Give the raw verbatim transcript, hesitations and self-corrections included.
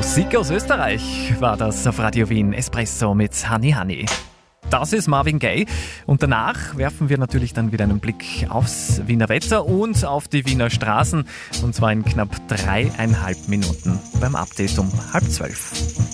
Musik aus Österreich war das auf Radio Wien. Espresso mit Honey Honey. Das ist Marvin Gaye und danach werfen wir natürlich dann wieder einen Blick aufs Wiener Wetter und auf die Wiener Straßen und zwar in knapp dreieinhalb Minuten beim Update um halb zwölf.